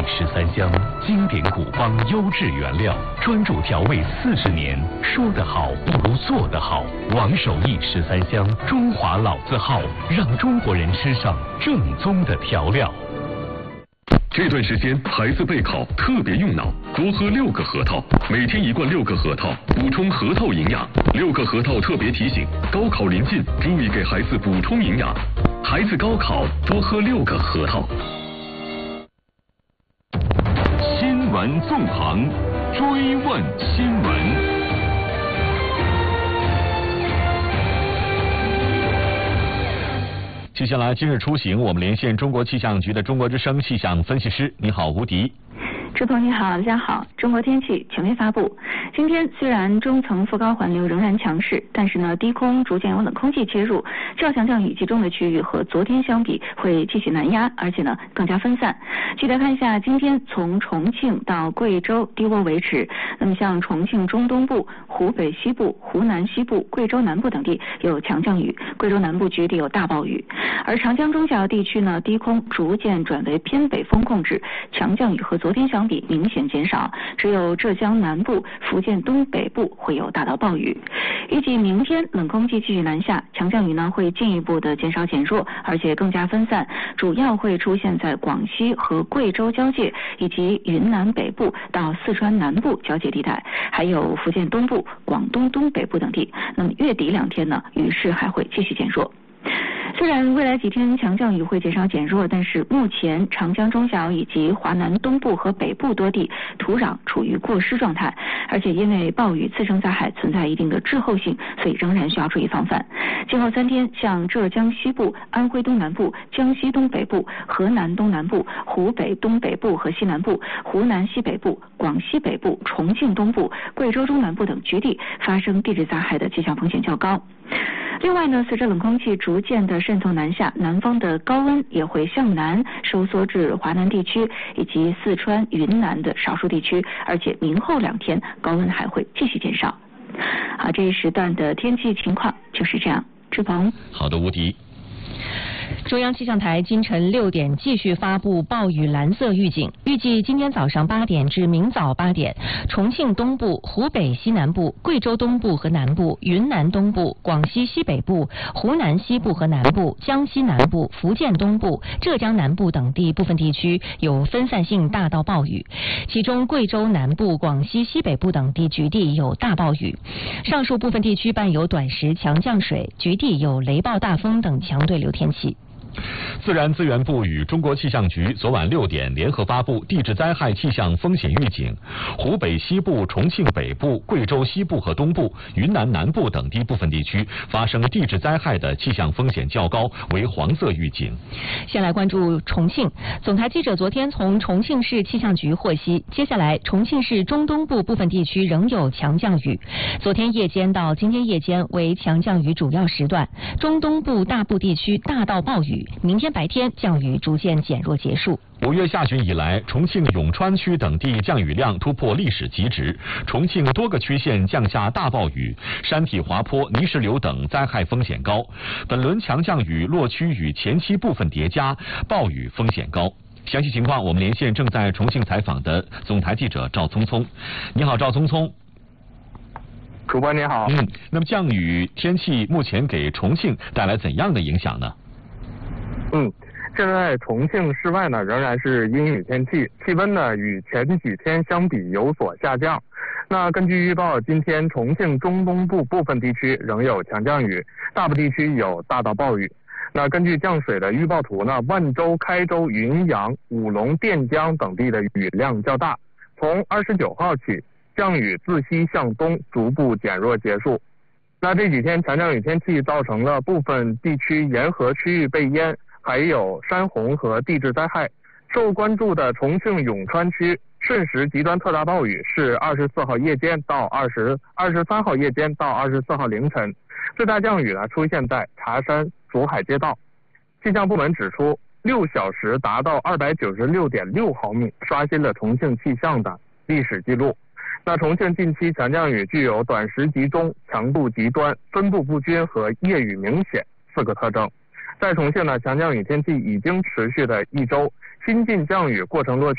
13香，经典古方，优质原料，专注调味40年。说得好不如做得好。王守义13香，中华老字号，让中国人吃上正宗的调料。 这段时间孩子备考特别用脑，多喝6个核桃，每天1罐6个核桃，补充核桃营养。6个核桃特别提醒：高考临近，注意给孩子补充营养。孩子高考多喝6个核桃。 新闻纵横，追问新闻。 接下来，今日出行，我们连线中国气象局的中国之声气象分析师。你好，吴迪。 朱鹏你好，大家好。中国天气权威发布。今天虽然中层副高环流仍然强势，但是呢，低空逐渐有冷空气切入，较强降雨集中的区域和昨天相比会继续南压，而且呢更加分散。具体来看一下，今天从重庆到贵州低涡维持，那么像重庆中东部、湖北西部、湖南西部、贵州南部等地有强降雨，贵州南部局地有大暴雨。而长江中下游地区呢，低空逐渐转为偏北风控制，强降雨和昨天相比明显减少，只有浙江南部、福建东北部会有大到暴雨。预计明天冷空气继续南下，强降雨呢会进一步的减少减弱，而且更加分散，主要会出现在广西和贵州交界，以及云南北部到四川南部交界地带，还有福建东部、广东东北部等地。那么月底2天呢，雨势还会继续减弱。虽然未来几天强降雨会减少减弱，但是目前长江中下游以及华南东部和北部多地土壤处于过湿状态，而且因为暴雨次生灾害存在一定的滞后性，所以仍然需要注意防范。今后3天，像浙江西部、安徽东南部、江西东北部、河南东南部、湖北东北部和西南部、湖南西北部、广西北部、重庆东部、贵州中南部等局地发生地质灾害的气象风险较高。另外呢，随着冷空气逐渐的渗透南下，南方的高温也会向南收缩至华南地区以及四川、云南的少数地区，而且明后2天高温还会继续减少。好，这一时段的天气情况就是这样。志鹏。 好的，吴迪。 中央气象台今晨6点继续发布暴雨蓝色预警，预计今天早上8点至明早8点，重庆东部、湖北西南部、贵州东部和南部、云南东部、广西西北部、湖南西部和南部、江西南部、福建东部、浙江南部等地部分地区有分散性大到暴雨，其中贵州南部、广西西北部等地局地有大暴雨，上述部分地区伴有短时强降水，局地有雷暴大风等强对流天气。 自然资源部与中国气象局昨晚6点联合发布地质灾害气象风险预警，湖北西部、重庆北部、贵州西部和东部、云南南部等地部分地区发生地质灾害的气象风险较高，为黄色预警。 先来关注重庆，总台记者昨天从重庆市气象局获悉，接下来重庆市中东部部分地区仍有强降雨，昨天夜间到今天夜间为强降雨主要时段，中东部大部地区大到暴雨，明天白天降雨逐渐减弱结束。 5月下旬以来，重庆永川区等地降雨量突破历史极值，重庆多个区县降下大暴雨，山体滑坡、泥石流等灾害风险高。本轮强降雨落区与前期部分叠加，暴雨风险高。详细情况，我们连线正在重庆采访的总台记者赵聪聪。你好，赵聪聪。 主播你好。 那么降雨天气目前给重庆带来怎样的影响呢？ 现在重庆市外呢仍然是阴雨天气，气温呢与前几天相比有所下降。那根据预报，今天重庆中东部部分地区仍有强降雨，大部地区有大到暴雨。那根据降水的预报图呢，万州、开州、云阳、武隆、垫江等地的雨量较大，从29号起，降雨自西向东逐步减弱结束。那这几天强降雨天气造成了部分地区沿河区域被淹，还有山洪和地质灾害。受关注的重庆永川区瞬时极端特大暴雨是24号夜间到23号夜间到24号凌晨，最大降雨呢出现在茶山蜀海街道。气象部门指出，6小时达到296.6毫米，刷新了重庆气象的历史记录。那重庆近期强降雨具有短时集中、强度极端、分布不均和夜雨明显4个特征。在重庆呢，强降雨天气已经持续了1周，新近降雨过程落